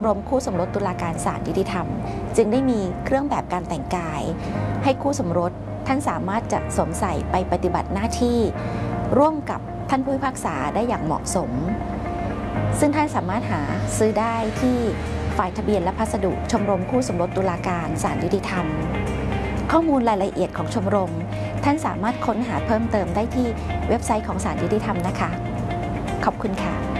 รมคู่สมรสตุลาการศาลยุติธรรมจึงได้มีเครื่องแบบการแต่งกายให้คู่สมรสท่านสามารถจะสวมใส่ไปปฏิบัติหน้าที่ร่วมกับท่านผู้พิพากษาได้อย่างเหมาะสมซึ่งท่านสามารถหาซื้อได้ที่ฝ่ายทะเบียนและพัสดุชมรมคู่สมรสตุลาการศาลยุติธรรมข้อมูลรายละเอียดของชมรมท่านสามารถค้นหาเพิ่มเติมได้ที่เว็บไซต์ของศาลยุติธรรมนะคะขอบคุณค่ะ